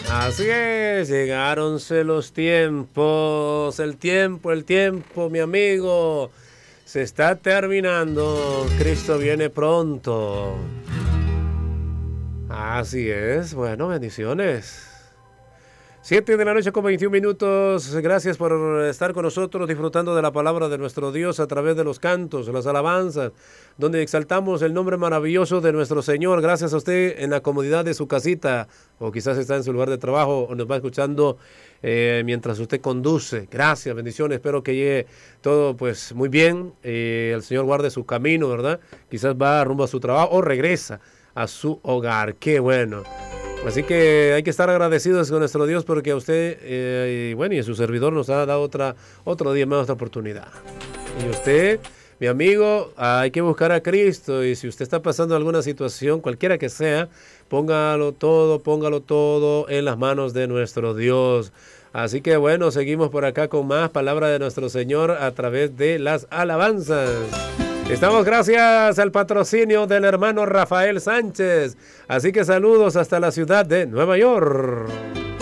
Así es, llegáronse los tiempos, el tiempo, mi amigo, se está terminando, Cristo viene pronto. Así es, bueno, bendiciones. 7 de la noche con 21 minutos. Gracias por estar con nosotros disfrutando de la palabra de nuestro Dios a través de los cantos, las alabanzas, donde exaltamos el nombre maravilloso de nuestro Señor. Gracias a usted en la comodidad de su casita, o quizás está en su lugar de trabajo, o nos va escuchando mientras usted conduce. Gracias, bendiciones. Espero que llegue todo pues muy bien. El Señor guarde su camino, ¿verdad? Quizás va rumbo a su trabajo o regresa a su hogar. Qué bueno. Así que hay que estar agradecidos con nuestro Dios porque a usted y a su servidor nos ha dado otro día más, otra oportunidad. Y usted, mi amigo, hay que buscar a Cristo, y si usted está pasando alguna situación, cualquiera que sea, póngalo todo en las manos de nuestro Dios. Así que bueno, seguimos por acá con más palabra de nuestro Señor a través de las alabanzas. Estamos gracias al patrocinio del hermano Rafael Sánchez. Así que saludos hasta la ciudad de Nueva York.